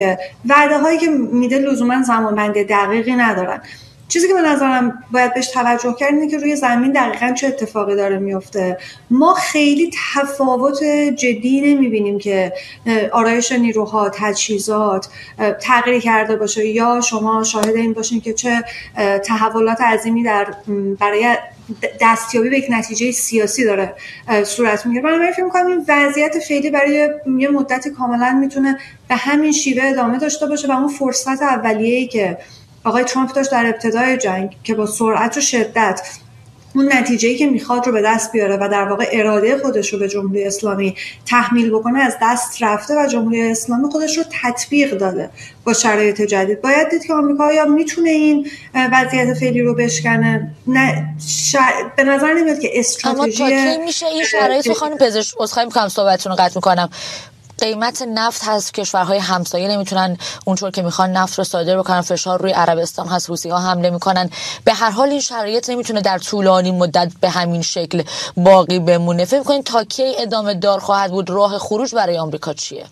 وعده هایی که میده لزوما زمانبندی دقیقی ندارن. چیزی که به نظرم باید بهش توجه کرد اینه که روی زمین دقیقاً چه اتفاقی داره میفته. ما خیلی تفاوت جدی نمیبینیم که آرایش نیروها، تجهیزات تغییر کرده باشه یا شما شاهد این باشین که چه تحولات عظیمی برای دستیابی به یک نتیجه سیاسی داره صورت میگیره. من فکر می‌کنم این وضعیت فعلی برای یه مدت کاملا میتونه به همین شیوه ادامه داشته باشه و اون فرصت اولیه‌ای که آقای ترامپ داشت در ابتدای جنگ که با سرعت و شدت اون نتیجه‌ای که میخواد رو به دست بیاره و در واقع اراده خودش رو به جمهوری اسلامی تحمیل بکنه از دست رفته و جمهوری اسلامی خودش رو تطبیق داده با شرایط جدید. باید دید که آمریکا یا میتونه این وضعیت فعلی رو بشکنه، نه به نظر نمیاد که استراتژی اما تا کی میشه این شرایط. خانم پزشک عذرخواهی می‌کنم صحبتتون رو قطع می‌کنم. قیمت نفت هست، کشورهای همسایه نمیتونن اونطور که میخوان نفت رو صادر بکنن، فشار روی عربستان هست، حوثی‌ها حمله میکنن. به هر حال این شرایط نمیتونه در طولانی مدت به همین شکل باقی بمونه. فکر می‌کنین تا کی ادامه دار خواهد بود؟ راه خروج برای آمریکا چیه؟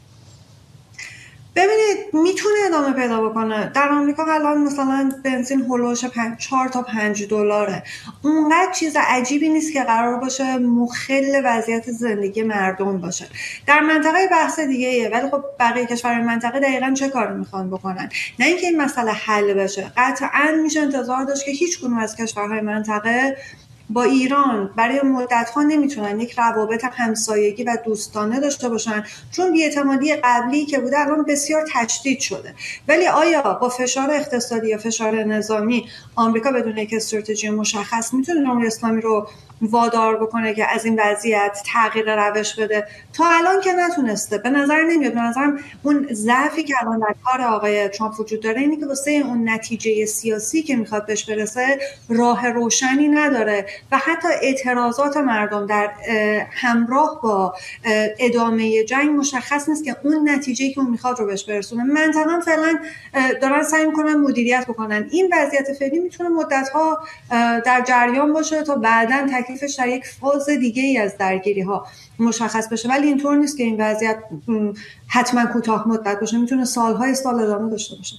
ببینید میتونه ادامه پیدا بکنه. در آمریکا الان مثلا بنزین هولوش 4 تا 5 دلاره. اونقدر چیز عجیبی نیست که قرار باشه مخل وضعیت زندگی مردم باشه. در منطقه بحث دیگه‌ایه، ولی خب بقیه کشورهای منطقه دقیقاً چه کاری میخوان بکنن؟ نه اینکه این مسئله حل بشه. قطعاً میشه انتظار داشت که هیچ کدوم از کشورهای منطقه با ایران برای مدت‌ها نمیتونن یک روابط همسایگی و دوستانه داشته باشن، چون بی‌اعتمادی قبلی که بوده الان بسیار تجدید شده. ولی آیا با فشار اقتصادی یا فشار نظامی آمریکا بدون یک استراتژی مشخص میتونه جمهوری اسلامی رو وادار بکنه که از این وضعیت تغییر روش بده؟ تا الان که نتونسته. به نظر نمیاد. به نظرم اون ضعفی که الان در کار آقای ترامپ وجود داره اینه که واسه اون نتیجه سیاسی که میخواد بهش برسه راه روشنی نداره و حتی اعتراضات مردم در همراه با ادامه جنگ مشخص نیست که اون نتیجه‌ای که اون میخواد رو بهش برسونه. منطقاً فعلا دارن سعی میکنن مدیریت بکنن. این وضعیت فعلی میتونه مدت‌ها در جریان باشه تا بعداً تکلیفش در یک فاز دیگه‌ای از درگیری‌ها مشخص بشه، ولی اینطور نیست که این وضعیت حتما کوتاه مدت باشه. میتونه سال‌های سال ادامه داشته باشه.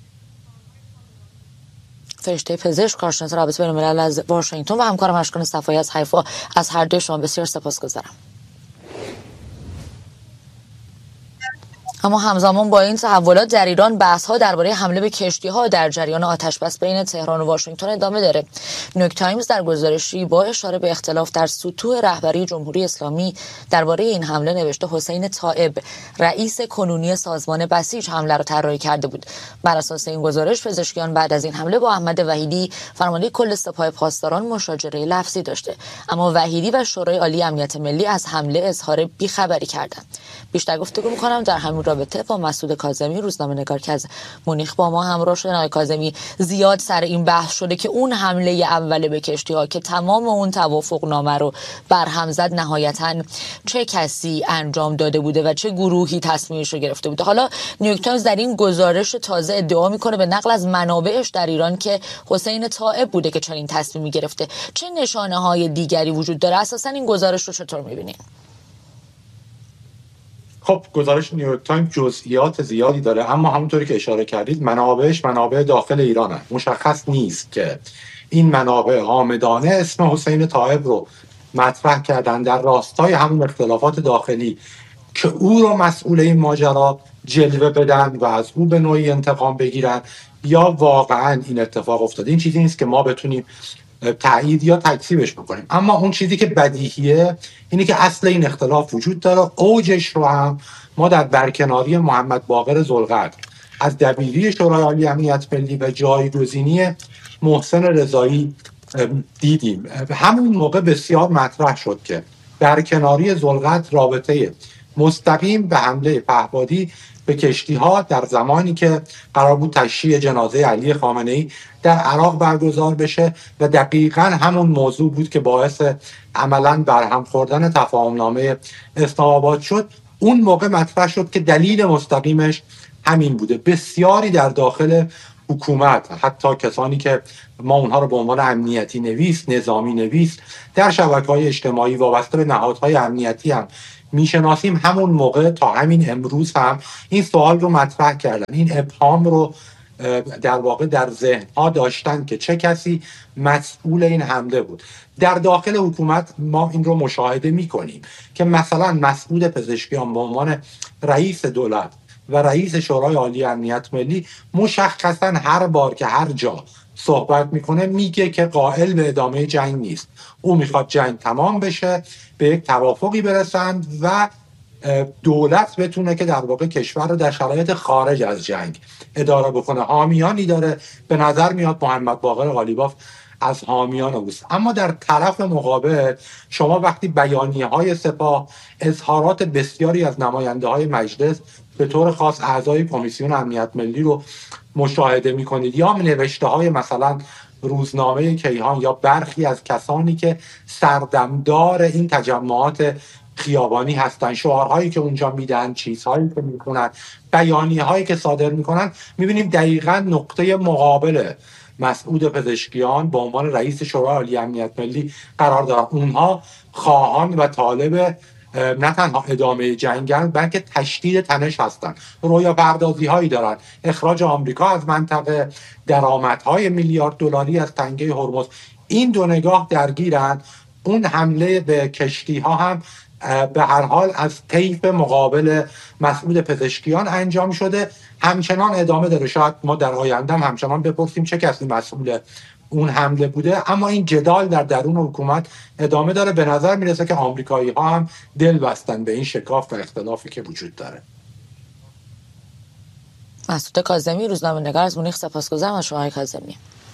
فرشته پزشک، کارشناس رابطه بین‌الملل از واشنگتن و همکارم اشکان صفایی از حیفا، از هر دوی شما بسیار سپاسگزارم. اما همزمان با این تحولات در ایران بحث‌ها درباره حمله به کشتی‌ها در جریان آتش‌بس بین تهران و واشنگتن ادامه داره. نیویورک تایمز در گزارشی با اشاره به اختلاف در سطوح رهبری جمهوری اسلامی درباره این حمله نوشته حسین طائب، رئیس کنونی سازمان بسیج، حمله را طراحی کرده بود. بر اساس این گزارش پزشکیان بعد از این حمله با احمد وحیدی، فرمانده کل سپاه پاسداران، مشاجره لفظی داشته، اما وحیدی و شورای عالی امنیت ملی از حمله اظهار بیخبری کردند. بیشتر گفتگو می‌کنم در همین رابطه با مسعود کاظمی، روزنامه‌نگار که از مونیخ با ما همراه شده. آقای کاظمی، زیاد سر این بحث شده که اون حمله اول به کشتی‌ها که تمام اون توافقنامه رو برهم زد، نهایتاً چه کسی انجام داده بوده و چه گروهی تصمیمش رو گرفته بوده. حالا نیویورک تایمز در این گزارش تازه ادعا میکنه به نقل از منابعش در ایران که حسین طائب بوده که چنین تصمیمی گرفته. چه نشانه‌های دیگری وجود داره؟ اساساً این گزارش رو چطور می‌بینید؟ خب گزارش نیویورک تایمز جزئیات زیادی داره، اما همونطوری که اشاره کردید منابعش منابع داخل ایرانه. مشخص نیست که این منابع عامدانه اسم حسین طائب رو مطرح کردن در راستای همون اختلافات داخلی که او رو مسئول این ماجرا جلوه بدن و از او به نوعی انتقام بگیرن، یا واقعا این اتفاق افتاده. این چیزی نیست که ما بتونیم تایید یا تکذیبش بکنیم. اما اون چیزی که بدیهیه اینه که اصل این اختلاف وجود داره. اوجش رو هم ما در برکناری محمد باقر ذوالقرن از دبیری شورای عالی امنیت ملی و جایگزینی محسن رضایی دیدیم. همون موقع بسیار مطرح شد که برکناری ذوالقرن رابطه مستقیم به حمله پهپادی به کشتی‌ها در زمانی که قرار بود تشییع جنازه علی خامنه‌ای در عراق برگزار بشه و دقیقاً همون موضوع بود که باعث عملاً برهم خوردن تفاهمنامه اسلام آباد شد. اون موقع مطرح شد که دلیل مستقیمش همین بوده. بسیاری در داخل حکومت، حتی کسانی که ما اونها رو به عنوان امنیتی نویس، نظامی نویس در شبکه‌های اجتماعی وابسته به نهادهای امنیتی هم میشناسیم همون موقع تا همین امروز هم این سوال رو مطرح کردن، این ابهام رو در واقع در ذهنها داشتن که چه کسی مسئول این حمله بود. در داخل حکومت ما این رو مشاهده میکنیم که مثلا مسئول پزشکیان به عنوان رئیس دولت و رئیس شورای عالی امنیت ملی مشخصا هر بار که هر جا صحبت میکنه میگه که قائل به ادامه جنگ نیست. او میخواد جنگ تمام بشه، به یک توافقی برسند و دولت بتونه که در واقع کشور رو در شرایط خارج از جنگ اداره بکنه. حامیانی داره، به نظر میاد محمد باقر قالیباف از حامیان اوست. اما در طرف مقابل شما وقتی بیانیه‌های سپاه، اظهارات بسیاری از نماینده‌های مجلس، به طور خاص اعضای کمیسیون امنیت ملی رو مشاهده می‌کنید، یا نوشته‌های مثلا روزنامه کیهان یا برخی از کسانی که سردمدار این تجمعات خیابانی هستن، شعارهایی که اونجا میدن، چیزهایی که میکنن، بیانیه‌هایی که صادر میکنن، میبینیم دقیقاً نقطه مقابل مسعود پزشکیان به عنوان رئیس شورای عالی امنیت ملی قرار دارن. اونها خواهان و طالب نه تنها ادامه جنگن بلکه تشدید تنش هستن، رویا پردازی هایی دارن، اخراج آمریکا از منطقه، درآمدهای میلیارد دلاری از تنگه هرمز. این دو نگاه درگیرن. اون حمله به کشتی ها هم به هر حال از طیف مقابل مسئول پزشکیان انجام شده، همچنان ادامه داره. شاید ما در آینده هم همچنان بپرسیم چه کسی مسئول اون حمله بوده، اما این جدال در درون حکومت ادامه داره. به نظر میرسه که آمریکایی ها هم دل بستن به این شکاف و اختلافی که وجود داره. مسعود کاظمی، روزنامه‌نگار از مونیخ، سپاسگزارم از شما کاظمی.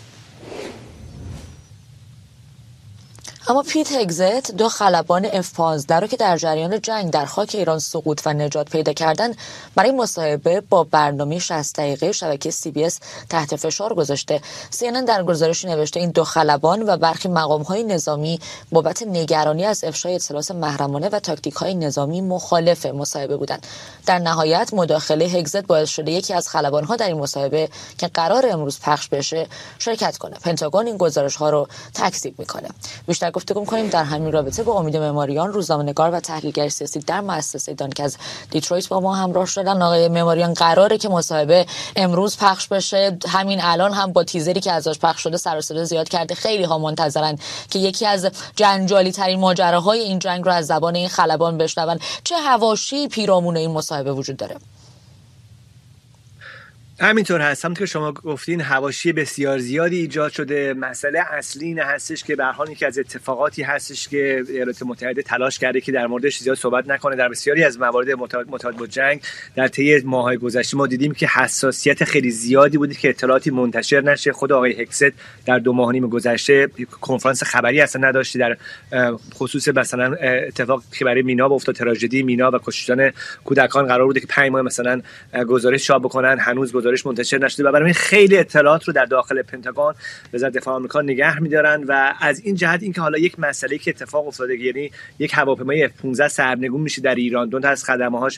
اما پیت هگزت، دو خلبان F-15 رو که در جریان جنگ در خاک ایران سقوط و نجات پیدا کردن، برای مصاحبه با برنامه 60 دقیقه شبکه CBS تحت فشار گذاشته. CNN در گزارشی نوشته این دو خلبان و برخی مقام‌های نظامی بابت نگرانی از افشای اطلاعات محرمانه و تاکتیک‌های نظامی مخالف مصاحبه بودند. در نهایت مداخله هگزت باعث شده یکی از خلبان‌ها در این مصاحبه که قرار امروز پخش بشه شرکت کنه. پنتاگون این گزارش‌ها رو تکذیب می‌کنه. بیشتر گفتگو می‌کنیم در همین رابطه با امید معماریان، روزنامه‌نگار و تحلیلگر سیاسی در مؤسسه دان که از دیترویت با ما همراه شدن. آقای معماریان، قراره که مصاحبه امروز پخش بشه. همین الان هم با تیزری که ازش پخش شده سر و صدا زیاد کرده. خیلی ها منتظرن که یکی از جنجالی ترین ماجراهای این جنگ رو از زبان این خلبان بشنون. چه حواشی پیرامون این مصاحبه وجود داره؟ همینطور هست، همونطور که شما گفتین حواشی بسیار زیادی ایجاد شده. مسئله اصلی این هستش که به هر حال یکی از اتفاقاتی هستش که ایالات متحده تلاش کرده که در موردش زیاد صحبت نکنه. در بسیاری از موارد مرتبط با جنگ در طی ماه‌های گذشته ما دیدیم که حساسیت خیلی زیادی بوده که اطلاعاتی منتشر نشه. خود آقای هگزت در 2 ماه و نیم گذشته کنفرانس خبری اصلا نداشتی در خصوص مثلا اتفاقی که برای مینا افتاد، تراژدی مینا و کشتن کودکان قرار بوده که 5 ماه مثلا گزارش چاپ بکنن، هنوز گزارش منتشر نشده و برای خیلی اطلاعات رو در داخل پنتاگون وزارت دفاع آمریکا نگه می‌دارن. و از این جهت اینکه حالا یک مسئله که اتفاق افتاده، یعنی یک هواپیمای F-15 سرنگون میشه در ایران، 2 تا از خدمه‌هاش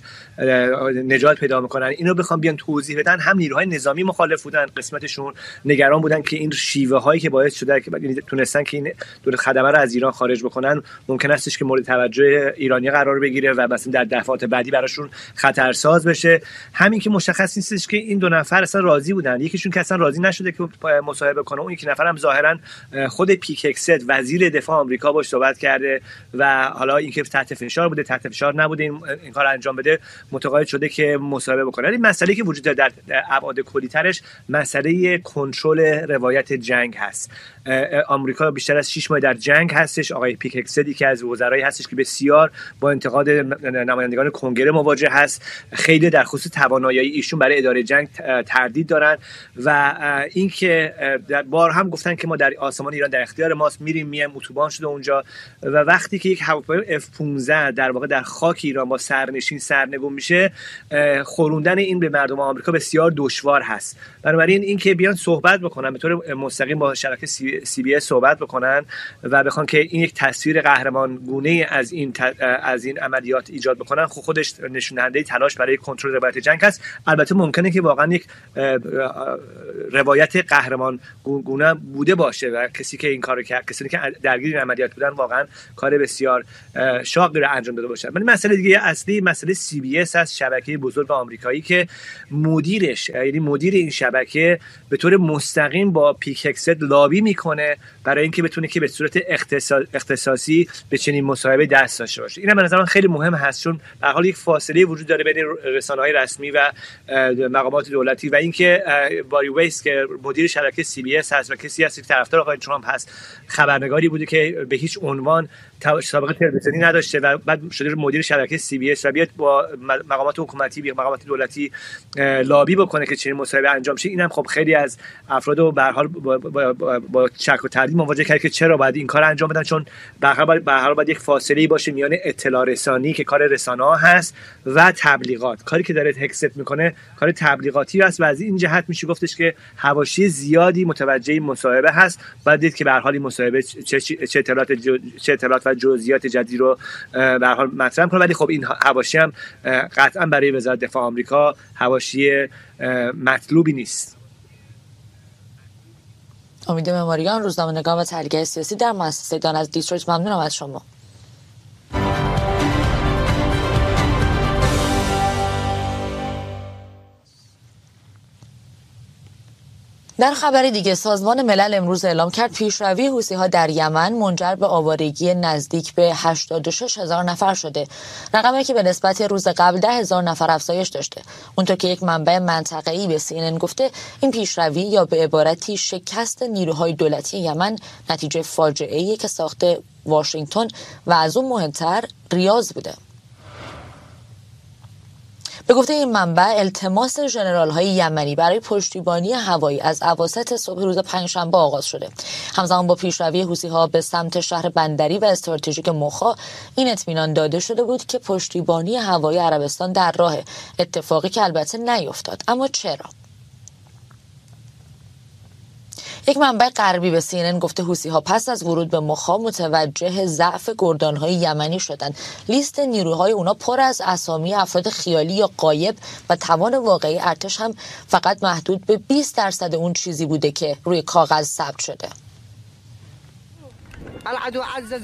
نجات پیدا میکنن، اینو بخوام بیان توضیح بدن، هم نیروهای نظامی مخالف بودن، قسمتشون نگران بودن که این شیوه هایی که باعث شده که تونستن که این دور خدمه رو از ایران خارج بکنن ممکن استش که مورد توجه ایرانی قرار بگیره و مثلا در دفعات بعدی براشون خطرساز بشه. همین که مشخص نیستش که این 2 نفر اصلا راضی بودن. یکیشون که اصلا راضی نشده که مصاحبه کنه، اون یکی نفر هم ظاهرا خود پیت هگزت وزیر دفاع آمریکا باش صحبت کرده و حالا اینکه تحت فشار بوده تحت فشار نبوده این کار انجام بده متقاعد شده که مصاحبه بکنه. این مسئله که وجود داره در ابعاد کلی‌ترش مسئله کنترل روایت جنگ هست. آمریکا بیشتر از 6 ماه در جنگ هستش. آقای پیت هگزت که از وزرایی هستش که بسیار با انتقاد نمایندگان کنگره مواجه هست. خیلی در خصوص توانایی ایشون برای اداره جنگ تردید دارن و اینکه بار هم گفتن که ما در آسمان ایران در اختیار ماست، میایم اتوبان شده اونجا و وقتی که یک هواپیمای F-15 در واقع در خاک ایران با سرنشین سرنگون میشه، خوروندن این به مردم آمریکا بسیار دشوار هست. بنابراین اینکه بیان صحبت بکنن به طور مستقیم با شبکه CBS صحبت بکنن و بخوان که این یک تصویر قهرمان گونه از این عملیات ایجاد بکنن، خودش نشون دهنده تلاش برای کنترل روایت جنگ است. البته ممکنه که واقعا یک روایت قهرمان گونه بوده باشه و کسی که این کارو کرد، کسی که درگیر این عملیات بودن واقعا کار بسیار شاقی رو انجام داده باشن. ولی مسئله دیگه اصلی مسئله CBS از شبکه بزرگ آمریکایی که مدیرش، یعنی مدیر این شبکه به طور مستقیم با پیککست لابی میکنه برای اینکه بتونه که به صورت اختصاصی به چنین مصاحبه دست داشته باشه. اینم به نظر من خیلی مهم هست، چون به حال یک فاصله وجود داره بین رسانه‌های رسمی و مقامات دولتی و اینکه باری ویس که مدیر شبکه CBS هست و کسی هست که طرفدار آقای ترامپ هست، خبرنگاری بوده که به هیچ عنوان سابقه تلویزیونی نداشته و بعد شده مدیر شبکه CBS و بیاد با مقامات حکومتی و مقامات دولتی لابی بکنه که چنین مصاحبه انجام شه. اینم خب خیلی از افراد رو به هر حال با شک و تردید مواجه کرد که چرا باید این کار انجام بدن، چون به هر حال باید یک فاصله باشه میان اطلاع رسانی که کار رسانه‌ها هست و تبلیغات. کاری که داره هکست میکنه کار تبلیغاتی است و از این جهت میشه گفتش که حواشی زیادی متوجه این مصاحبه هست. بعد دید که به هر حال این مصاحبه چه اطلاعات و جزئیات جدید رو به هر حال مطرح کنه. ولی خب این حواشی هم قطعا برای وزارت دفاع آمریکا حواشی مطلوبی نیست. امید معماریان، روزنامه‌نگار و تحلیلگر سیاسی در مؤسسه دان از دیترویت، ممنونم از شما. در خبر دیگه، سازمان ملل امروز اعلام کرد پیشروی حوثی‌ها در یمن منجر به آوارگی نزدیک به 86,000 نفر شده، رقمی که به نسبت روز قبل 10,000 نفر افزایش داشته. اونطور که یک منبع منطقه‌ای به CNN گفته، این پیشروی یا به عبارتی شکست نیروهای دولتی یمن نتیجه فاجعه‌ای که ساخته واشنگتن و از اون مهمتر ریاض بوده. به گفته این منبع، التماس ژنرال‌های یمنی برای پشتیبانی هوایی از اواسط صبح روز پنجشنبه آغاز شده. همزمان با پیشروی حوثی‌ها به سمت شهر بندری و استراتژیک موخا، این اطمینان داده شده بود که پشتیبانی هوایی عربستان در راه، اتفاقی که البته نیفتاد. اما چرا؟ یک منبع غربی به CNN گفته حوثی‌ها پس از ورود به موخا متوجه ضعف گردان‌های یمنی شدند. لیست نیروهای اونا پر از اسامی افراد خیالی یا غایب و توان واقعی ارتش هم فقط محدود به 20% اون چیزی بوده که روی کاغذ ثبت شده. العدو عزز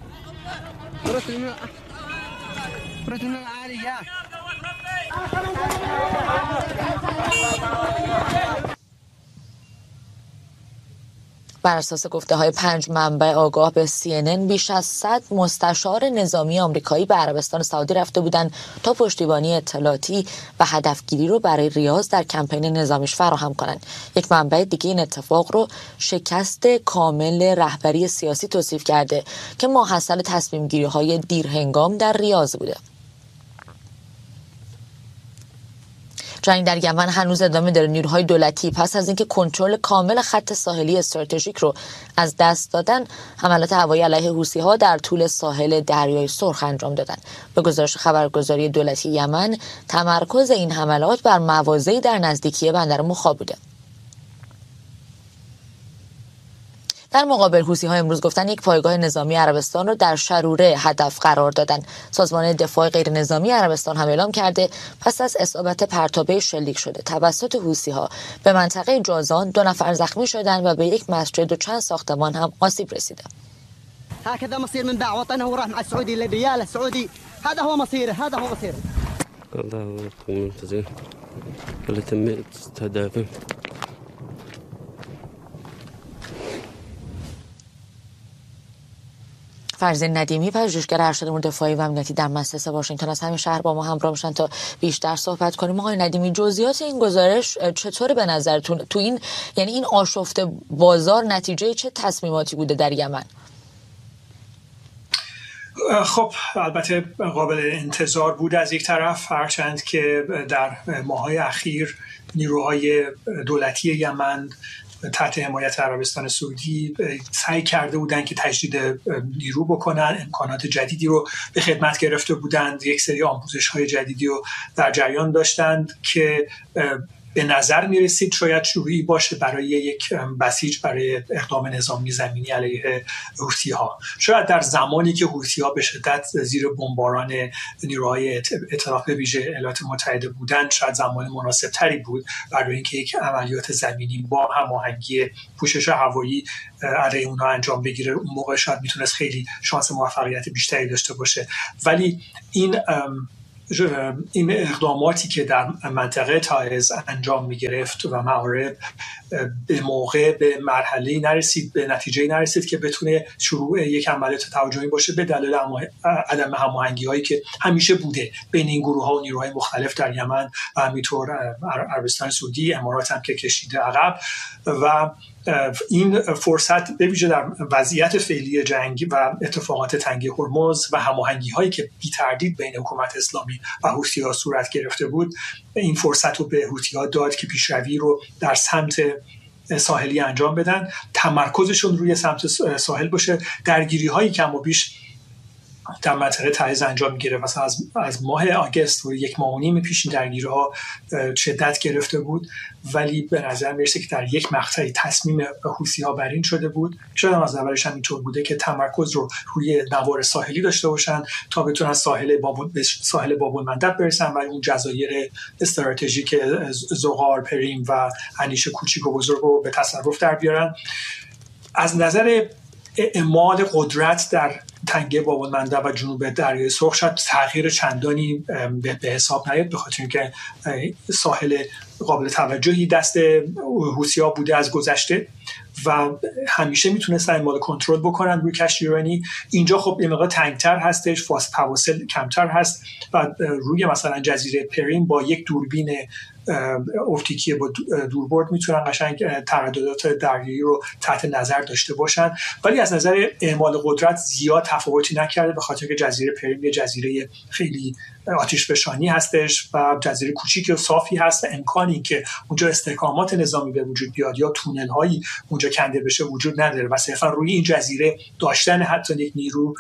بر اساس گفته‌های 5 منبع آگاه به CNN، بیش از 100 مستشار نظامی آمریکایی به عربستان سعودی رفته بودند تا پشتیبانی اطلاعاتی و هدفگیری رو برای ریاض در کمپین نظامیش فراهم کنند. یک منبع دیگه این اتفاق رو شکست کامل رهبری سیاسی توصیف کرده که ماحصل تصمیم‌گیری‌های دیرهنگام در ریاض بوده. جنگ در یمن هنوز ادامه داره. نیروهای دولتی پس از اینکه کنترل کامل خط ساحلی استراتژیک رو از دست دادن، حملات هوایی علیه حوثی‌ها در طول ساحل دریای سرخ انجام دادن. به گزارش خبرگزاری دولتی یمن، تمرکز این حملات بر مواضعی در نزدیکی بندر موخا بوده. در مقابل حوثی‌ها امروز گفتن یک پایگاه نظامی عربستان رو در شروره هدف قرار دادن. سازمان دفاع غیر نظامی عربستان هم اعلام کرده پس از اصابت پرتابه شلیک شده توسط حوثی‌ها به منطقه جازان 2 نفر زخمی شدند و به یک مسجد و چند ساختمان هم آسیب رسیده. هكذا مصير من باع وطنه وراح مع السعودي للريال السعودي هذا هو مصيره هذا هو مصيره. الله منتظر اللي تم استهدافه. فرزین ندیمی، پژوهشگر ارشد امور دفاعی و امنیتی در مؤسسه واشنگتن از همین شهر با ما همراه میشن تا بیشتر صحبت کنیم. آقای ندیمی، جزئیات این گزارش چطور به نظرتون تو این، یعنی این آشفته بازار نتیجه چه تصمیماتی بوده در یمن؟ خب البته قابل انتظار بود از یک طرف، هرچند که در ماه‌های اخیر نیروهای دولتی یمن تحت حمایت عربستان سعودی سعی کرده بودند که تجدید نیرو بکنن، امکانات جدیدی رو به خدمت گرفته بودند، یک سری آموزش‌های جدیدی رو در جریان داشتند که به نظر میرسید شاید شروعی باشه برای یک بسیج برای اقدام نظامی زمینی علیه حوثی‌ها. شاید در زمانی که حوثی‌ها به شدت زیر بمباران نیروهای ائتلاف ویژه ایالات متحده بودند شاید زمان مناسب‌تری بود برای اینکه یک عملیات زمینی با هماهنگی پوشش هوایی علیه اونها انجام بگیره. اون موقع شاید میتونست خیلی شانس موفقیت بیشتری داشته باشه، ولی این اقداماتی که در منطقه تایز انجام میگرفت و معارب به موقع به مرحله نرسید، به نتیجه نرسید که بتونه شروع یک عملیات توجهی باشه، به دلیل عدم هماهنگی هایی که همیشه بوده بین این گروه ها و نیروهای مختلف در یمن و همینطور عربستان سعودی، امارات هم که کشیده عقب. و این فرصت به ویژه در وضعیت فعلی جنگ و اتفاقات تنگی هرمز و هماهنگی هایی که بی تردید بین حکومت اسلامی و حوثی‌ها صورت گرفته بود، این فرصت رو به حوثی‌ها داد که پیشروی رو در سمت ساحلی انجام بدن، تمرکزشون روی سمت ساحل باشه. درگیری هایی که اما بیش در منطقه تعز انجام میگیره، مثلا از ماه آگوست و یک ماه و نیم پیش این درگیری‌ها شدت گرفته بود، ولی به نظر میرسه که در یک مقطعی تصمیم حوثی‌ها بر این شده بود، شاید از اولش هم اینطور بوده که تمرکز رو روی نوار ساحلی داشته باشن تا بتونن ساحل باب‌المندب برسن و اون جزایر استراتژیک زغال، پریم و انیش کوچیک و بزرگ رو به تصرف در بیارن. از نظر اعمال قدرت در تنگه باب‌المندب و جنوب دریای سرخ شاید تغییر چندانی به حساب نیاد، به خاطر اینکه ساحل قابل توجهی دست حوثی‌ها بوده از گذشته و همیشه میتونستن اعمال کنترل بکنن روی کشتی ایرانی. اینجا خب یه مقدار تنگتر هستش، فواصل کمتر هست و روی مثلا جزیره پریم با یک دوربین اپتیکی با دوربرد میتونن قشنگ ترددات دریایی رو تحت نظر داشته باشن، ولی از نظر اعمال قدرت زیاد تفاوتی نکرده، به خاطر که جزیره پریم یه جزیره خیلی آتشفشانی هستش و جزیره کوچیک و صافی هست. امکانی که اونجا استحکامات نظامی به وجود بیاد یا تونل هایی اونجا کنده بشه وجود نداره و صرفا روی این جزیره داشتن حتی یک نیرو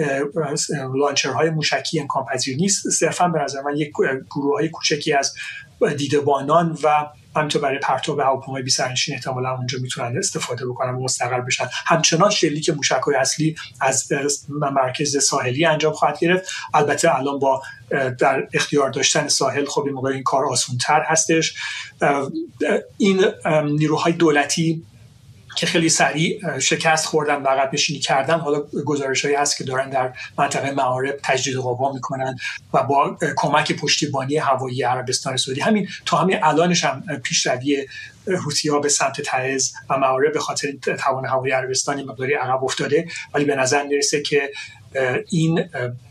لانچرهای موشکی امکان پذیر نیست. صرفا به نظر من یک گروه های کوچکی از دیدبانان و همینطور برای پرتاب هواپیمای بی سرنشین احتمالاً اونجا میتونن استفاده بکنن و مستقر بشن. همچنان شلیک موشک‌های اصلی از مرکز ساحلی انجام خواهد گرفت. البته الان با در اختیار داشتن ساحل خب این موقع این کار آسان‌تر هستش. این نیروهای دولتی که خیلی سریع شکست خوردن و عقب نشینی کردن، حالا گزارش‌هایی هست که دارن در منطقه معارب تجدید قوا میکنن و با کمک پشتیبانی هوایی عربستان سعودی همین الانش هم پیشروی حوثی‌ها به سمت تعز و معارب به خاطر توان هوایی عربستان مقداری عقب افتاده، ولی به نظر میرسه که این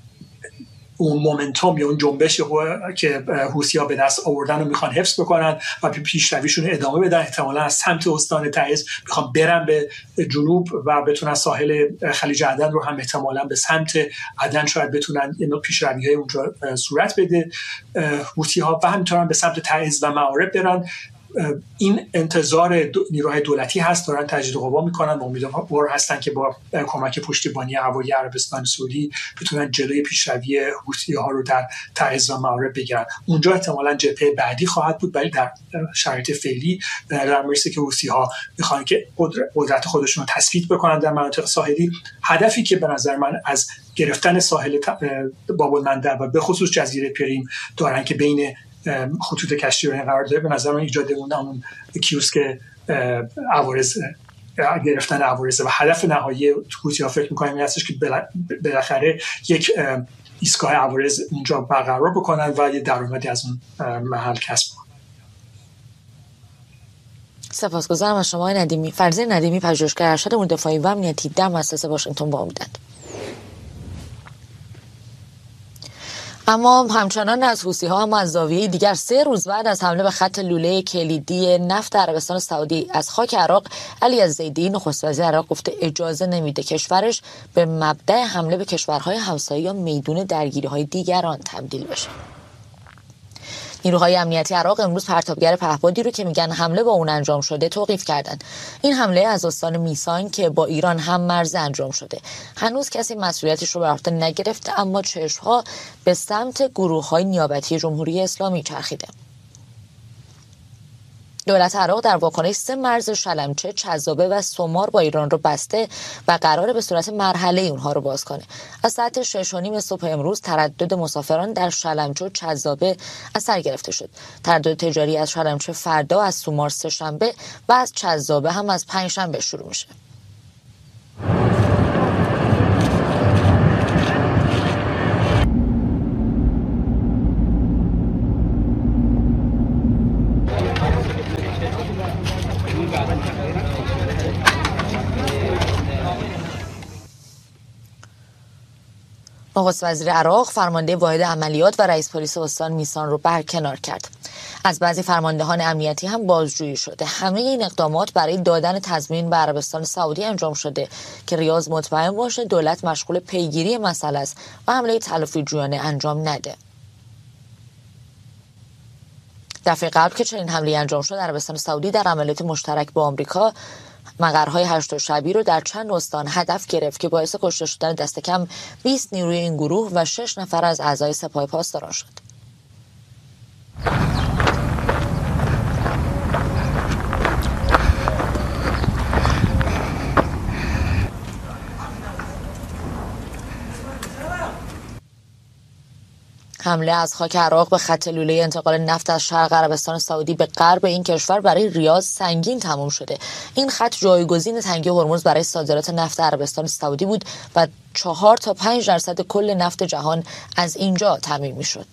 اون مومنتوم یا اون جنبش که حوثی‌ها به دست آوردن رو میخوان حفظ بکنن و پیشرویشون ادامه بدن. احتمالاً از سمت استان تعز میخوان برن به جنوب و بتونن ساحل خلیج عدن رو هم احتمالاً به سمت عدن شاید بتونن این پیشروی‌های اونجا صورت بده حوثی‌ها و همینطور به سمت تعز و معارب برن. این انتظار نیروهای دولتی هست، دارن تجدید قوا میکنن و امیدوار هستن که با کمک پشتیبانی هوایی عربستان سعودی بتونن جلوی پیشروی حوثی‌ها رو در تعز و معارب بگیرن. اونجا احتمالاً جبهه بعدی خواهد بود، ولی در شرایط فعلی به نظر میرسه که حوثی‌ها میخوان که قدرت خودشون رو تثبیت بکنن در مناطق ساحلی. هدفی که به نظر من از گرفتن ساحل باب‌المندب و به خصوص جزیره پریم دارن که بین خطوط کشتیرانی قرار داره، به نظر من ایجاد اون کیوسک عوارض، گرفتن عوارض و هدف نهایی حوثی‌ها فکر می‌کنم این هستش که بالاخره یک ایستگاه عوارض اونجا برقرار بکنن و یه درآمدی از اون محل کسب کنن. سپاسگزارم از شما ندیمی. فرزین ندیمی، پژوهشگر ارشد امور دفاعی و امنیتی در مؤسسه واشنگتن با ما بودند. اما همچنان از حوثی‌ها هم از زاویه دیگر 3 روز بعد از حمله به خط لوله کلیدی نفت عربستان سعودی از خاک عراق، علی الزیدی نخست وزیر عراق گفته اجازه نمیده کشورش به مبدأ حمله به کشورهای همسایه یا میدون درگیری‌های دیگران تبدیل بشه. نیروهای امنیتی عراق امروز پرتابگر پهپادی رو که میگن حمله با اون انجام شده توقیف کردن. این حمله از استان میسان که با ایران هم مرز انجام شده. هنوز کسی مسئولیتش رو بر عهده نگرفته، اما چشم‌ها به سمت گروه‌های نیابتی جمهوری اسلامی چرخیده. دولت عراق در واکنش 3 مرز شلمچه، چذابه و سمار با ایران رو بسته و قراره به صورت مرحله اونها رو باز کنه. از ساعت 6:30 صبح امروز تردد مسافران در شلمچه و چذابه از سر گرفته شد. تردد تجاری از شلمچه فردا، از سمار سه‌شنبه و از چذابه هم از پنجشنبه شروع میشه. نخست وزیر عراق فرمانده واحد عملیات و رئیس پلیس استان میسان رو برکنار کرد. از بعضی فرماندهان امنیتی هم بازجویی شده. همه این اقدامات برای دادن تضمین به عربستان سعودی انجام شده که ریاض مطمئن باشه دولت مشغول پیگیری مسئله است و حمله تلافی‌جویانه انجام نده. دفعه قبل که چنین حمله انجام شد، عربستان سعودی در عملیات مشترک با آمریکا مقرهای هشت شبی رو در چند استان هدف گرفت که باعث کشته شدن دست کم 20 نیروی این گروه و 6 نفر از اعضای سپاه پاسداران شد. حمله از خاک عراق به خط لوله انتقال نفت از شرق عربستان سعودی به غرب این کشور برای ریاض سنگین تمام شده. این خط جایگزین تنگه هرمز برای صادرات نفت عربستان سعودی بود و 4 تا 5% کل نفت جهان از اینجا تامین می‌شد.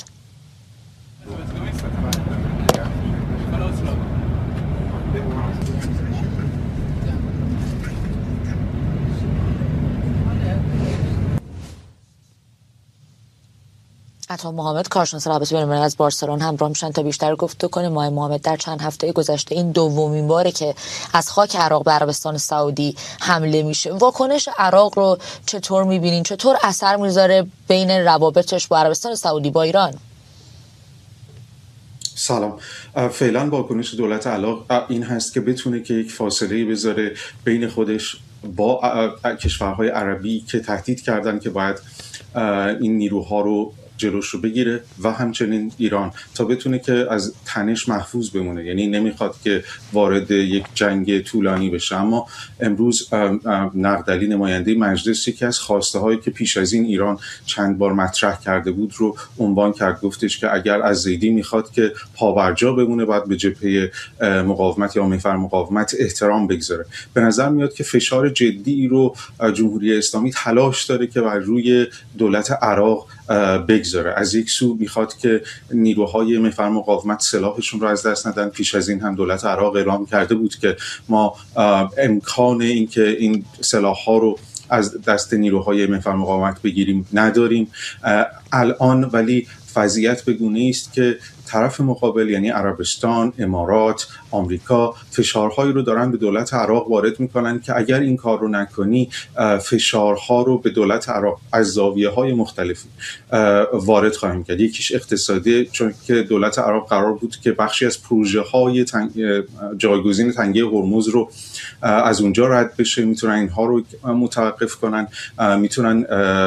عطا محمد، کارشناس روابط بین‌المللی از بارسلون همراه میشن تا بیشتر گفتگو کنیم. آقای محمد، در چند هفته گذشته این دومین باره که از خاک عراق به عربستان سعودی حمله میشه. واکنش عراق رو چطور میبینین؟ چطور اثر میذاره بین روابطش با عربستان سعودی با ایران؟ سلام. فعلا واکنش دولت عراق این هست که بتونه که یک فاصله بذاره بین خودش با کشورهای عربی که تهدید کردن که باید این نیروها رو جلوش رو بگیره و همچنین ایران، تا بتونه که از تنش محفوظ بمونه. یعنی نمیخواد که وارد یک جنگ طولانی بشه. اما امروز نقدلی، نماینده مجلس، یکی از خواسته هایی که پیش از این ایران چند بار مطرح کرده بود رو عنوان کرد. گفتش که اگر از زیدی میخواد که پابرجا بمونه، باید به جبهه مقاومت یا محور مقاومت احترام بگذاره. به نظر میاد که فشار جدی رو جمهوری اسلامی تلاش داره که بر روی دولت عراق بگذاره. از یک سو میخواد که نیروهای محور مقاومت سلاحشون رو از دست ندن. پیش از این هم دولت عراق اعلام کرده بود که ما امکان این که این سلاح‌ها رو از دست نیروهای محور مقاومت بگیریم نداریم. الان ولی وضعیت به گونه‌ای است که طرف مقابل، یعنی عربستان، امارات، آمریکا، فشارهایی رو دارن به دولت عراق وارد میکنن که اگر این کار رو نکنی فشارها رو به دولت عراق از زاویه‌های مختلفی وارد خواهیم کرد. یکیش اقتصادی، چون که دولت عراق قرار بود که بخشی از پروژه‌های جایگزین تنگه هرمز رو از اونجا رد بشه، میتونن اینها رو متوقف کنن، میتونن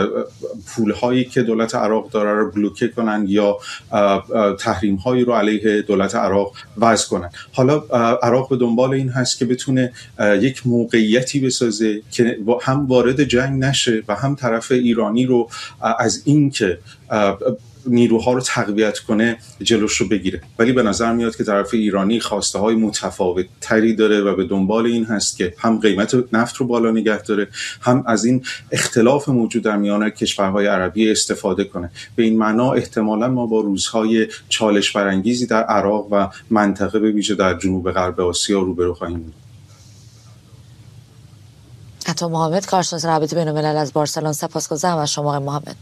پول‌هایی که دولت عراق داره رو بلوکه کنن یا تحریم‌هایی رو علیه دولت عراق وضع کنن. حالا عراق به دنبال این هست که بتونه یک موقعیتی بسازه که هم وارد جنگ نشه و هم طرف ایرانی رو از این که نیروها رو تقویت کنه جلوش رو بگیره. ولی به نظر میاد که طرف ایرانی خواسته های متفاوت تری داره و به دنبال این هست که هم قیمت نفت رو بالا نگه داره، هم از این اختلاف موجود در میان کشورهای عربی استفاده کنه. به این معنا احتمالاً ما با روزهای چالش برانگیزی در عراق و منطقه به ویژه در جنوب غرب آسیا روبرو خواهیم بود. عطا محمد، کارشناس روابط بین‌الملل از بارسلون، سپاسگزارم از شما آقای محمد.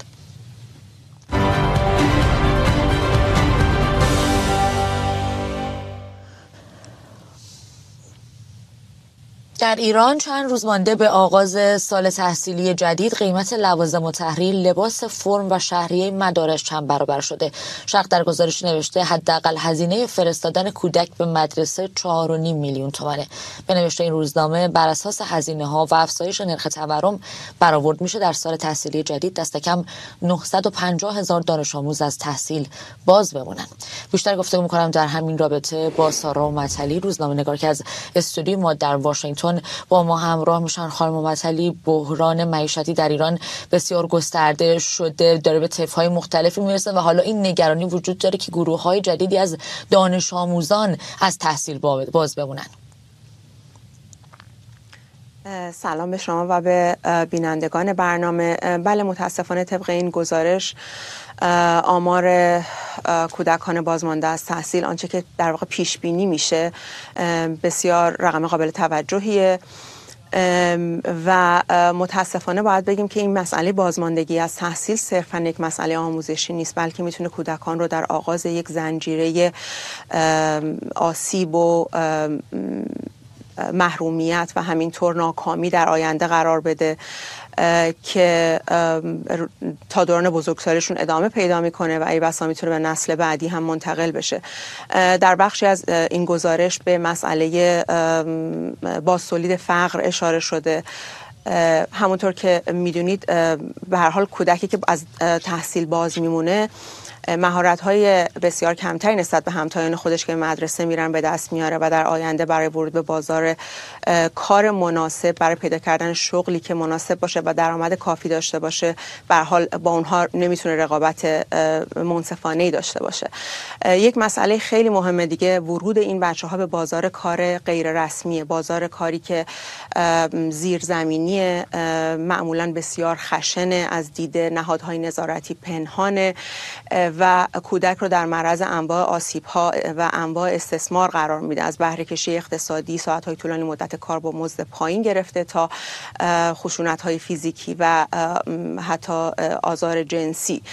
در ایران چند روز مانده به آغاز سال تحصیلی جدید قیمت لوازم و تحریر، لباس فرم و شهریه مدارس چند برابر شده. شرق در گزارش نوشته حداقل هزینه فرستادن کودک به مدرسه 4.5 میلیون تومانه. به نوشته این روزنامه بر اساس هزینه‌ها و افزایش نرخ تورم برآورد میشه در سال تحصیلی جدید دست کم 950,000 دانش آموز از تحصیل باز بمونن. بیشتر گفتگو می‌کنم در همین رابطه با سارا مطلی، روزنامه‌نگار که از استودیو ما در واشنگتن با ما همراه میشن. خانم مطلی، بحران معیشتی در ایران بسیار گسترده شده، داره به طیف‌های مختلفی میرسه و حالا این نگرانی وجود داره که گروه‌های جدیدی از دانش آموزان از تحصیل باز بمونن. سلام به شما و به بینندگان برنامه. بله، متاسفانه طبق این گزارش آمار کودکان بازمانده از تحصیل، آنچه که در واقع پیش بینی میشه، بسیار رقم قابل توجهیه و متاسفانه باید بگیم که این مسئله بازماندگی از تحصیل صرفاً یک مسئله آموزشی نیست، بلکه میتونه کودکان رو در آغاز یک زنجیره آسیب و محرومیت و همینطور ناکامی در آینده قرار بده که تا دوران بزرگسالیشون ادامه پیدا میکنه و ای بسا میتونه به نسل بعدی هم منتقل بشه. در بخشی از این گزارش به مسئله بازتولید فقر اشاره شده. همونطور که میدونید به هر حال کودکی که از تحصیل باز میمونه مهارت‌های بسیار کمتری نسبت به همتایان خودش که مدرسه میرن به دست میاره و در آینده برای ورود به بازار کار مناسب، برای پیدا کردن شغلی که مناسب باشه و درآمد کافی داشته باشه، به هر حال با اونها نمیتونه رقابت منصفانه‌ای داشته باشه. یک مسئله خیلی مهمه دیگه ورود این بچه‌ها به بازار کار غیر رسمی، بازار کاری که زیرزمینی، معمولاً بسیار خشن، از دید نهادهای نظارتی پنهانه و کودک رو در معرض انواع آسیب‌ها و انواع استثمار قرار میده، از بهره کشی اقتصادی، ساعت‌های طولانی مدت کار با مزد پایین گرفته تا خشونت‌های فیزیکی و حتی آزار جنسی.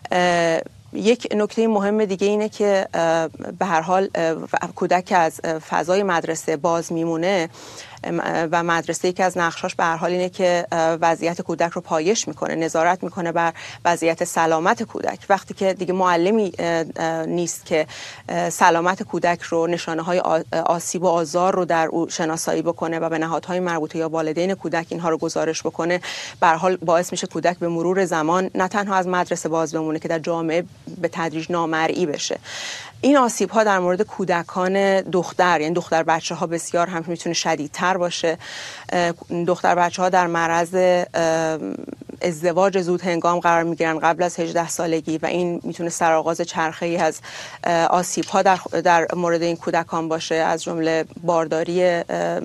یک نکته مهم دیگه اینه که به هر حال کودک که از فضای مدرسه باز میمونه و مدرسه یکی از نقشاش به هر حال اینه که وضعیت کودک رو پایش میکنه، نظارت میکنه بر وضعیت سلامت کودک. وقتی که دیگه معلمی نیست که سلامت کودک رو، نشانه های آسیب و آزار رو در او شناسایی بکنه و به نهادهای مربوطه یا والدین کودک اینها رو گزارش بکنه، به هر حال باعث میشه کودک به مرور زمان نه تنها از مدرسه باز بمونه که در جامعه به تدریج نامرئی بشه. این آسیب ها در مورد کودکان دختر، یعنی دختر بچه ها بسیار هم میتونه شدیدتر باشه. دختر بچه ها در معرض ازدواج زود هنگام قرار میگیرن قبل از 18 سالگی و این میتونه سرآغاز چرخه‌ای از آسیب ها در مورد این کودکان باشه، از جمله بارداری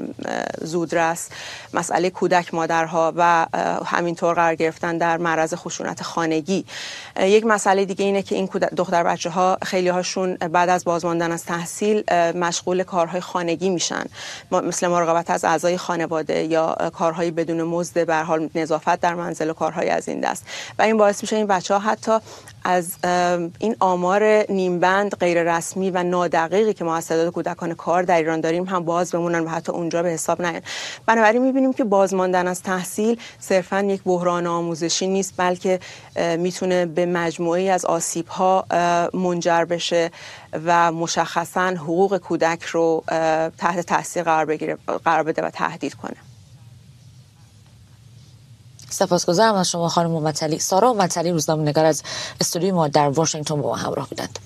زودرس، مسئله کودک مادرها و همینطور قرار گرفتن در معرض خشونت خانگی. یک مسئله دیگه اینه که این دختر بچه ها خیلی هاشون بعد از بازماندن از تحصیل مشغول کارهای خانگی میشن، مثل مراقبت از اعضای خانواده یا کارهای بدون مزد، به هر حال نظافت در منزل و کارهای از این دست، و این باعث میشه این بچه‌ها حتی از این آمار نیمبند، غیر رسمی و نادقیقی که ما از تعداد کودکان کار در ایران داریم هم باز بمونن و حتی اونجا به حساب نیان. بنابراین میبینیم که بازماندن از تحصیل صرفاً یک بحران آموزشی نیست، بلکه میتونه به مجموعه‌ای از آسیب‌ها منجر بشه و مشخصاً حقوق کودک رو تحت تاثیر قرار بده و تهدید کنه. سپاسگزارم از شما خانم مطلی. سارا مطلی، روزنامه‌نگار از استودیو ما در واشنگتن با ما همراه بودند.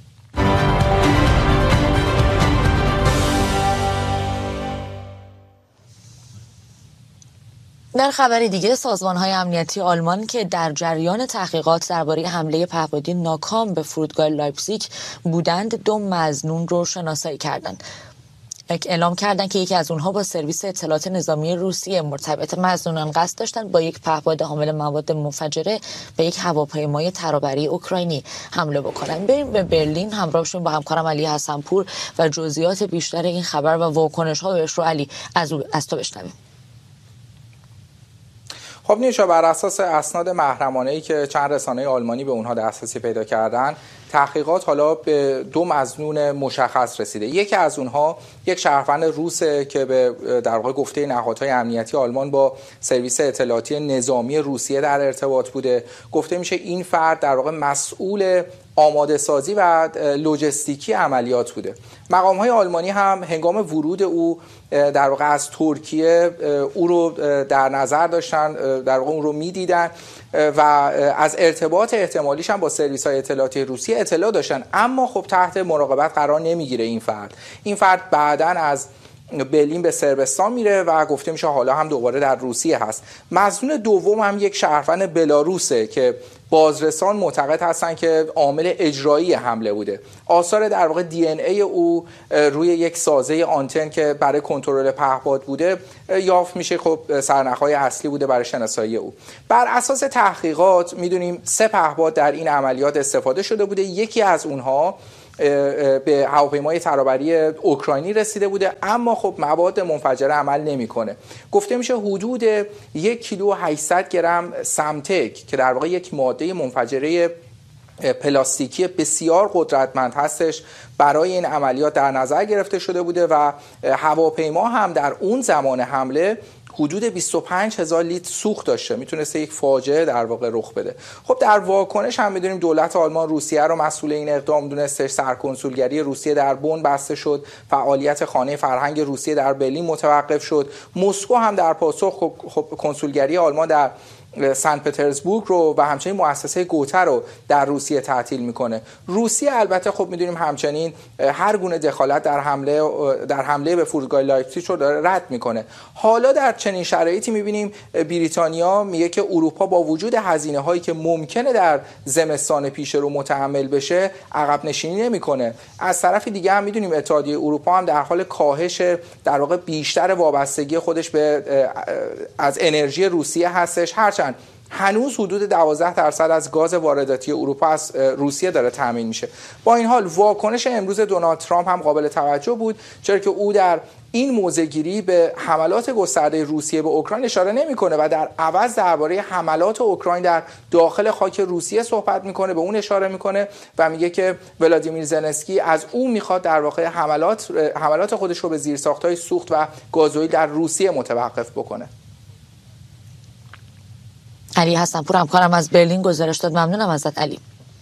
در خبری دیگه، سازمان‌های امنیتی آلمان که در جریان تحقیقات درباره حمله پهپادی ناکام به فرودگاه لایپزیگ بودند، 2 مظنون رو شناسایی کردند. اعلام کردند که یکی از اونها با سرویس اطلاعات نظامی روسیه مرتبط. مظنونان قصد داشتند با یک پهپاد حامل مواد منفجره به یک هواپیمای ترابری اوکراینی حمله بکنند. بریم به برلین همراه شدیم با همکارم علی حسنپور و جزئیات بیشتر این خبر و واکنش‌ها بهش رو علی از تو بشنویم. خب نیشا، بر اساس اسناد محرمانه‌ای که چند رسانه آلمانی به اونها دسترسی پیدا کردن، تحقیقات حالا به دو مظنون مشخص رسیده. یکی از اونها یک شهروند روسه که به در واقع گفته نهادهای امنیتی آلمان با سرویس اطلاعاتی نظامی روسیه در ارتباط بوده. گفته میشه این فرد در واقع مسئول آماده سازی و لوجستیکی عملیات بوده. مقام‌های آلمانی هم هنگام ورود او در واقع از ترکیه او رو در نظر داشتن، در واقع اون رو می‌دیدن و از ارتباط احتمالیش هم با سرویس‌های اطلاعاتی روسیه اطلاع داشتن، اما خب تحت مراقبت قرار نمیگیره این فرد بعداً از برلین به صربستان میره و گفته میشه حالا هم دوباره در روسیه هست. مظنون دوم هم یک شهروند بلاروسه که بازرسان معتقد هستن که عامل اجرایی حمله بوده. آثار در واقع دی ان ای او روی یک سازه آنتن که برای کنترل پهپاد بوده یافت میشه. خب سرنخ‌های اصلی بوده برای شناسایی او. بر اساس تحقیقات میدونیم 3 پهپاد در این عملیات استفاده شده بوده. یکی از اونها به هواپیمای ترابری اوکراینی رسیده بوده، اما خب مواد منفجره عمل نمیکنه. گفته میشه حدود 1 کیلو و 800 گرم سمتک که در واقع یک ماده منفجره پلاستیکی بسیار قدرتمند هستش برای این عملیات در نظر گرفته شده بوده و هواپیما هم در اون زمان حمله حدود 25,000 لیتر سوخت داشته، میتونسته یک فاجعه در واقع رخ بده. خب در واکنش هم میدونیم دولت آلمان روسیه رو مسئول این اقدام دونستش. سرکنسولگری روسیه در بن بسته شد، فعالیت خانه فرهنگ روسیه در برلین متوقف شد. مسکو هم در پاسخ خب کنسولگری آلمان در سن پترزبورگ رو و همچنین مؤسسه گوته رو در روسیه تعطیل میکنه. روسیه البته خب میدونیم همچنین هر گونه دخالت در حمله به فرودگاه لایپزیگ رو داره رد میکنه. حالا در چنین شرایطی میبینیم بریتانیا میگه که اروپا با وجود هزینه هایی که ممکنه در زمستان پیش رو متحمل بشه عقب نشینی نمیکنه. از طرف دیگه هم میدونیم اتحادیه اروپا هم در حال کاهش در واقع بیشتر وابستگی خودش به از انرژی روسیه هستش، هرچند هنوز حدود 12% از گاز وارداتی اروپا از روسیه داره تامین میشه. با این حال واکنش امروز دونالد ترامپ هم قابل توجه بود، چرا که او در این موضع‌گیری به حملات گسترده روسیه به اوکراین اشاره نمی‌کنه و در عوض درباره حملات اوکراین در داخل خاک روسیه صحبت می‌کنه، به اون اشاره می‌کنه و میگه که ولادیمیر زلنسکی از او می‌خواد در واقع حملات خودش رو به زیرساخت‌های سوخت و گازوئیل در روسیه متوقف بکنه. علی حسن‌پور همکارم از برلین گزارش داد. ممنونم ازت علی.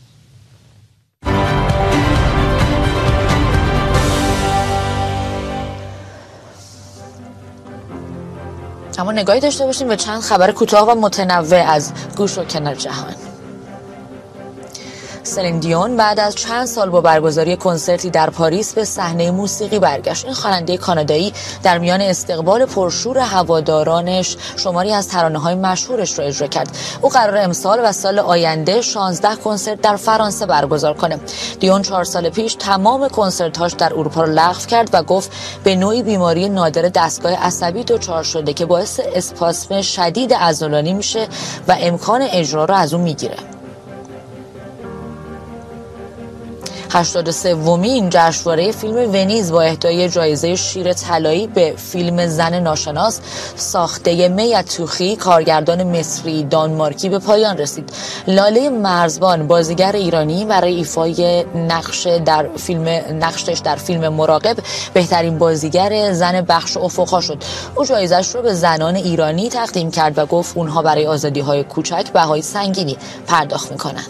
اما نگاهی داشته باشیم به چند خبر کوتاه و متنوع از گوش و کنار جهان. سلین دیون بعد از چند سال با برگزاری کنسرتی در پاریس به صحنه موسیقی برگشت. این خواننده کانادایی در میان استقبال پرشور هوادارانش شماری از ترانه‌های مشهورش را اجرا کرد. او قرار امسال و سال آینده 16 کنسرت در فرانسه برگزار کنه. دیون 4 سال پیش تمام کنسرت‌هاش در اروپا را لغو کرد و گفت به نوعی بیماری نادر دستگاه عصبی دچار شده که باعث اسپاسم شدید عضلانی میشه و امکان اجرا را از اون میگیره. 83مین جشنواره فیلم ونیز با اهدای جایزه شیر طلایی به فیلم زن ناشناس ساخته میت توخی کارگردان مصری دانمارکی به پایان رسید. لاله مرزبان بازیگر ایرانی برای ایفای نقشش در فیلم مراقب بهترین بازیگر زن بخش افق‌ها شد. او جایزش رو به زنان ایرانی تقدیم کرد و گفت اونها برای آزادی‌های کوچک بهای سنگینی پرداخت می‌کنند.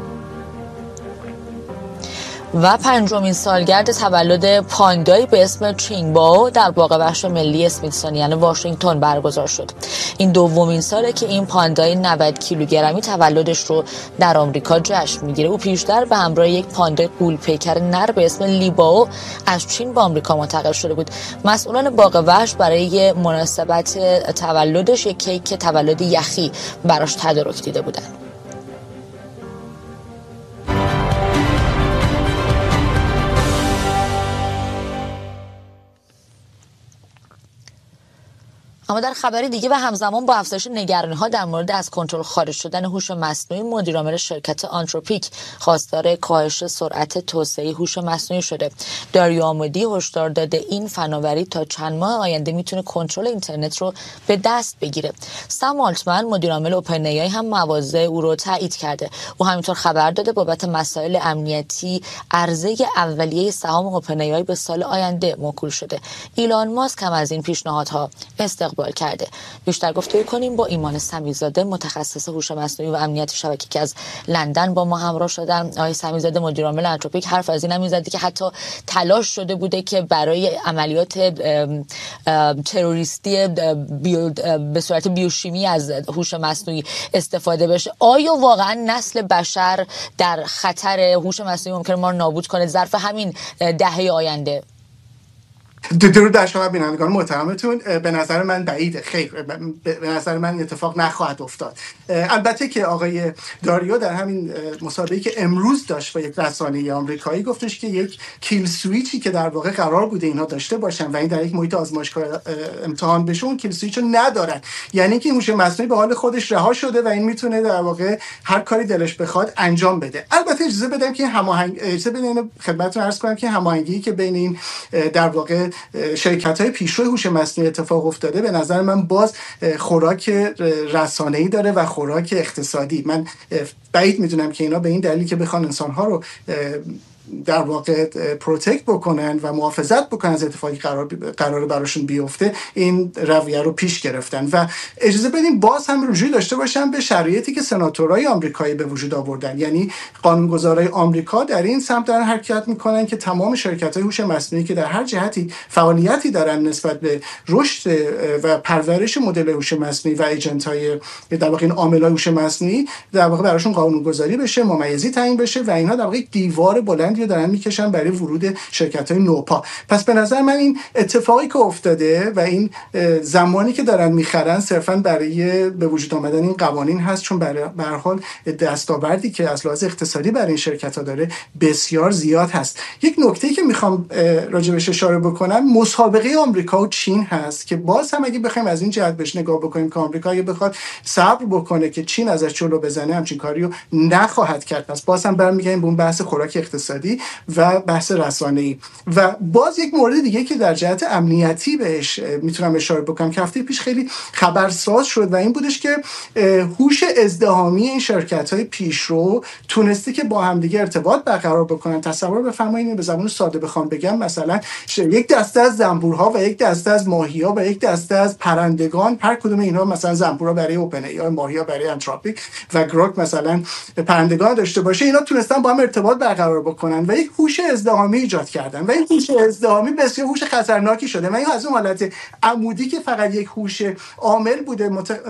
و 5مین سالگرد تولد پاندایی به اسم چینگباو در باغ وحش ملی اسمیتسونیان واشنگتن برگزار شد. این دومین ساله که این پاندای 90 کیلوگرمی تولدش رو در آمریکا جشن میگیره. او پیشتر به همراه یک پاندای غول‌پیکر نر به اسم لیباو از چین به آمریکا منتقل شده بود. مسئولان باغ وحش برای مناسبت تولدش یک کیک تولد یخی براش تدارک دیده بودند. اما در خبری دیگه و همزمان با افزایش نگرانی‌ها در مورد از کنترل خارج شدن هوش مصنوعی، مدیرعامل شرکت آنتروپیک خواستار کاهش سرعت توسعه هوش مصنوعی شده. داریو آمودی هشدار داده این فناوری تا چند ماه آینده میتونه کنترل اینترنت رو به دست بگیره. سام آلتمن مدیرعامل اوپن ای آی هم مواضع او رو تایید کرده. او همینطور خبر داده بابت مسائل امنیتی عرضه اولیه سهام اوپن ای آی به سال آینده موکول شده. ایلان ماسک هم از این پیشنهادها استقبال کرده. بیشتر گفتگو کنیم با ایمان سمیزاده متخصص هوش مصنوعی و امنیت شبکه که از لندن با ما همراه شدن. آقای سمیزاده مدیرعامل آنتروپیک حرف از این هم می‌زد که حتی تلاش شده بوده که برای عملیات تروریستی به صورت بیوشیمی از هوش مصنوعی استفاده بشه. آیا واقعا نسل بشر در خطر هوش مصنوعی ممکن ما رو نابود کنه ظرف همین دهه آینده؟ درود در شما بینندگان محترمتون. به نظر من بعیده، خیر، به نظر من اتفاق نخواهد افتاد. البته که آقای داریو در همین مسابقه‌ای که امروز داشت با یک رسانه آمریکایی گفتش که یک کیل سویچی که در واقع قرار بوده اینها داشته باشن و این در یک محیط آزمایشگاه امتحان بشه، اون کیل سویچ رو ندارن. یعنی که هوش مصنوعی به حال خودش رها شده و این میتونه در واقع هر کاری دلش بخواد انجام بده. البته اجازه بدم که خدمتتون عرض کنم که هماهنگی که بین این در واقع شرکت‌های پیشرو هوش مصنوعی اتفاق افتاده به نظر من باز خوراک رسانه‌ای داره و خوراک اقتصادی. من بعید میدونم که اینا به این دلیل که بخوان انسان‌ها رو در واقع پروتکت بکنن و محافظت بکنن از اتفاقی قرار براشون بیفته این رویه رو پیش گرفتن. و اجازه بدیم باز هم رجوع داشته باشم به شرایطی که سناتورهای آمریکایی به وجود آوردن. یعنی قانونگذارای آمریکا در این سمت دارن حرکت میکنن که تمام شرکت‌های هوش مصنوعی که در هر جهتی فعالیتی دارن نسبت به رشد و پرورش مدل هوش مصنوعی و ایجنت‌های در واقع این عاملای هوش مصنوعی در واقع براشون قانونگذاری بشه، ممیزی تعیین بشه و اینا در واقع دیوار بلند دارن میکشن برای ورود شرکت‌های نوپا. پس به نظر من این اتفاقی که افتاده و این زمانی که دارن میخرن صرفاً برای به وجود آمدن این قوانین هست، چون به هر حال دستاوردی که از لحاظ اقتصادی برای این شرکت‌ها داره بسیار زیاد هست. یک نکته‌ای که میخوام راجبش اشاره بکنم مسابقه آمریکا و چین هست که باز هم اگه بخوایم از این جهت بهش نگاه بکنیم که آمریکا اگه بخواد صبر بکنه که چین ازش جلو بزنه همچین کاریو نخواهد کرد. پس باز هم برمیگردیم به اون بحث خوراک اقتصادی و بحث رسانه‌ای. و باز یک مورد دیگه که در جهت امنیتی بهش میتونم اشاره بکنم که هفته پیش خیلی خبرساز شد و این بودش که هوش ازدحامی این شرکت‌های پیشرو تونسته که با همدیگه ارتباط برقرار بکنن. تصور بفرمایید به زبان ساده بخوام بگم مثلا یک دسته از زنبورها و یک دسته از ماهی‌ها و یک دسته از پرندگان، هر کدوم اینها مثلا زنبورها برای اوپن ای آی، ماهی‌ها برای آنتروپیک و گروک مثلا پرندگان داشته باشه، اینا تونستن با هم ارتباط برقرار بکنن و یک هوش ازدحامی ایجاد کردن و این هوش ازدحامی بسیار هوش خطرناکی شده و این از اون حالت عمودی که فقط یک هوش عامل بوده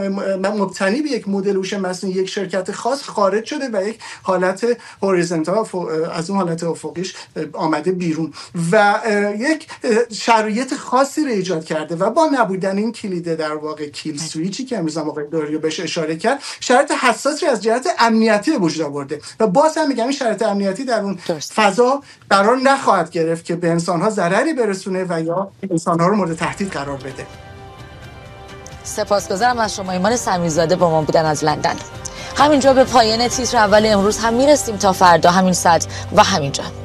مبتنی به یک مدل هوش مصنوعی یک شرکت خاص خارج شده و یک حالت هوریزونتال از اون حالت افقیش آمده بیرون و یک شرایط خاصی رو ایجاد کرده و با نبودن این کلیده در واقع کیل سویچی که امروز آقای داریو بهش اشاره کرد شرایط حساسی از جهت امنیتی به وجود آورده و باز هم میگم این شرایط امنیتی در اون فضا قرار نخواهد گرفت که به انسان‌ها ضرری برسونه و یا انسان‌ها رو مورد تهدید قرار بده. سپاسگزارم از شما ایمان سمیزاده با ما بودن از لندن. همینجا به پایان تیتر اول امروز هم میرسیم تا فردا همین ساعت و همینجا.